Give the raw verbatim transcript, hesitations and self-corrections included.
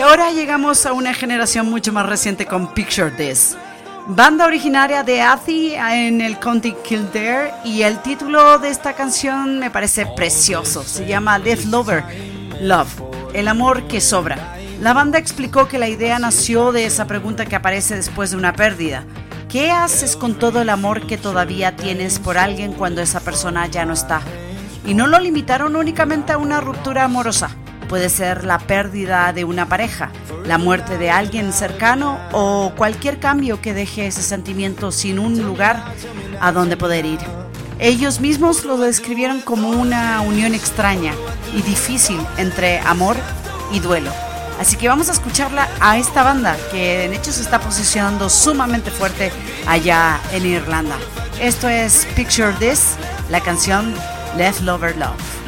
Y ahora llegamos a una generación mucho más reciente con Picture This, banda originaria de Athy en el County Kildare, y el título de esta canción me parece precioso. Se llama Left Lover Love, el amor que sobra. La banda explicó que la idea nació de esa pregunta que aparece después de una pérdida. ¿Qué haces con todo el amor que todavía tienes por alguien cuando esa persona ya no está? Y no lo limitaron únicamente a una ruptura amorosa. Puede ser la pérdida de una pareja, la muerte de alguien cercano o cualquier cambio que deje ese sentimiento sin un lugar a donde poder ir. Ellos mismos lo describieron como una unión extraña y difícil entre amor y duelo. Así que vamos a escucharla a esta banda que en hecho se está posicionando sumamente fuerte allá en Irlanda. Esto es Picture This, la canción Left Lover Love.